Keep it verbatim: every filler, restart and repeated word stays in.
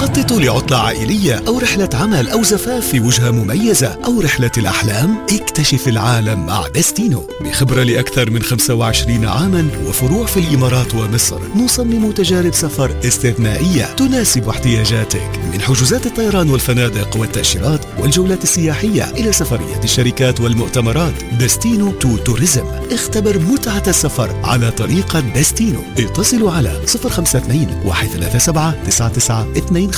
تخطط لعطلة عائلية أو رحلة عمل أو زفاف في وجهة مميزة أو رحلة الأحلام؟ اكتشف العالم مع دستينو. بخبرة لأكثر من خمسة وعشرين عاما وفروع في الإمارات ومصر، نصمم تجارب سفر استثنائية تناسب احتياجاتك، من حجوزات الطيران والفنادق والتأشيرات والجولات السياحية إلى سفرية الشركات والمؤتمرات. دستينو تو توريزم، اختبر متعة السفر على طريقة دستينو. اتصلوا على صفر خمسة اثنين واحد ثلاثة سبعة تسعة تسعة اثنين